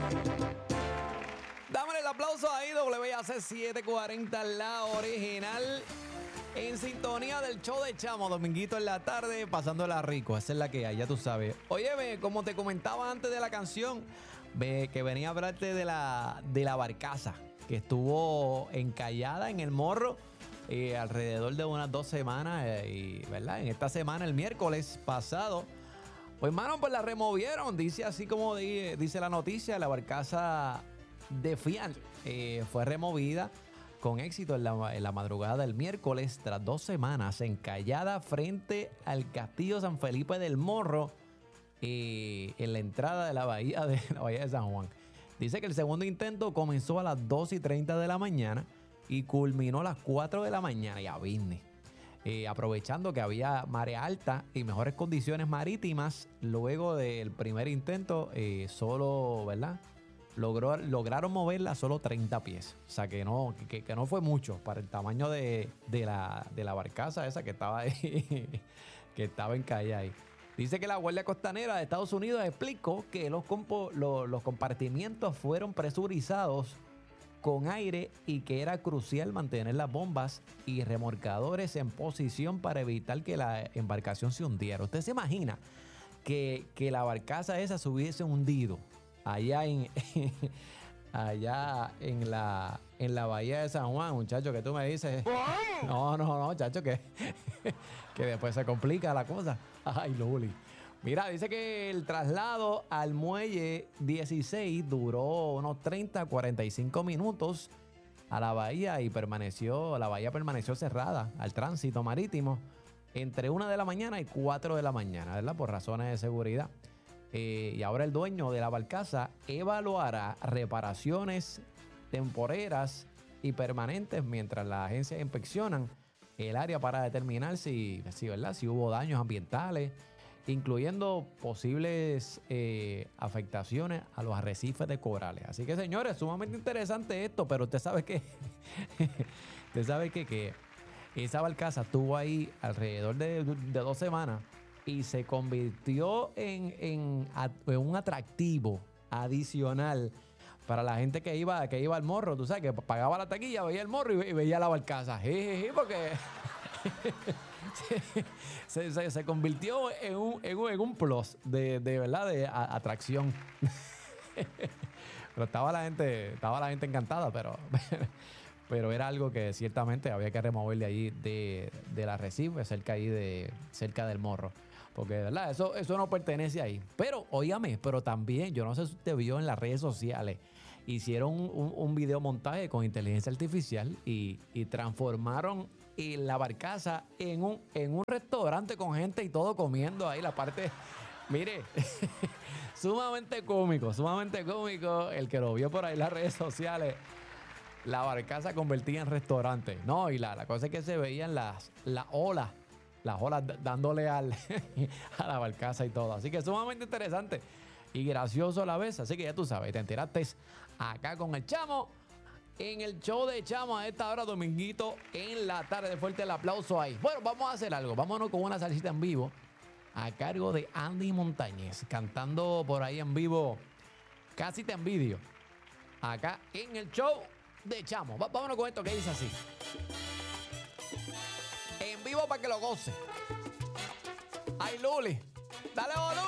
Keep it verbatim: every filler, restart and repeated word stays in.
Dámele el aplauso ahí, W A C setecientos cuarenta, la original. En sintonía del show de Chamo, dominguito en la tarde, pasándola rico. Esa es la que hay, ya tú sabes. Oye, ve, como te comentaba antes de la canción, ve, que venía a hablarte de la, de la barcaza, que estuvo encallada en el morro eh, alrededor de unas dos semanas. Eh, y, ¿verdad? En esta semana, el miércoles pasado, pues, hermano, pues la removieron. Dice así como di, dice la noticia, la barcaza de Fiat eh, fue removida con éxito en la, en la madrugada del miércoles, tras dos semanas encallada frente al Castillo San Felipe del Morro, eh, en la entrada de la bahía de, la bahía de San Juan. Dice que el segundo intento comenzó a las dos y treinta de la mañana y culminó a las cuatro de la mañana, ya vine. Eh, aprovechando que había marea alta y mejores condiciones marítimas, luego del primer intento, eh, solo, ¿verdad? Logró, lograron moverla solo treinta pies. O sea que no, que, que no fue mucho para el tamaño de, de, la, de la barcaza esa que estaba ahí, que estaba encallada ahí. Dice que la Guardia Costanera de Estados Unidos explicó que los, compo, los, los compartimientos fueron presurizados con aire y que era crucial mantener las bombas y remolcadores en posición para evitar que la embarcación se hundiera. ¿Usted se imagina que, que la barcaza esa se hubiese hundido allá en, allá en la, en la bahía de San Juan, muchacho, que tú me dices? No, no, no, muchacho, que, que después se complica la cosa. Ay, Luli. Mira, dice que el traslado al muelle dieciséis duró unos treinta a cuarenta y cinco minutos a la bahía y permaneció, la bahía permaneció cerrada al tránsito marítimo entre una de la mañana y cuatro de la mañana, ¿verdad? Por razones de seguridad. Eh, y ahora el dueño de la barcaza evaluará reparaciones temporeras y permanentes mientras las agencias inspeccionan el área para determinar si, si, ¿verdad? Si hubo daños ambientales, incluyendo posibles eh, afectaciones a los arrecifes de corales. Así que, señores, sumamente interesante esto, pero usted sabe que usted sabe que, que esa barcaza estuvo ahí alrededor de, de dos semanas y se convirtió en, en, en un atractivo adicional para la gente que iba, que iba al morro. Tú sabes, que pagaba la taquilla, veía el morro y, y veía la barcaza. Jejeje, porque se, se, se convirtió en un, en un, en un plus de, de verdad, de a, atracción. Pero estaba la gente, estaba la gente encantada, pero, pero era algo que ciertamente había que removerle allí de, del arrecife, cerca ahí de, cerca del morro. Porque, de verdad, eso, eso no pertenece ahí. Pero, óigame, pero también, yo no sé si usted vio en las redes sociales, hicieron un, un, un video montaje con inteligencia artificial y, y transformaron la barcaza en un, en un restaurante con gente y todo comiendo ahí la parte. Mire, sumamente cómico, sumamente cómico. El que lo vio por ahí en las redes sociales, la barcaza convertida en restaurante. No, y la, la cosa es que se veían las, las olas. Las olas dándole al, a la barcaza y todo. Así que sumamente interesante y gracioso a la vez. Así que ya tú sabes, te enteraste acá con el Chamo, en el show de Chamo a esta hora, dominguito en la tarde. Fuerte el aplauso ahí. Bueno, vamos a hacer algo. Vámonos con una salsita en vivo a cargo de Andy Montañez, cantando por ahí en vivo Casi Te Envidio, acá en el show de Chamo. Va, vámonos con esto que dice así. En vivo para que lo goce. Ay, Luli, dale volumen.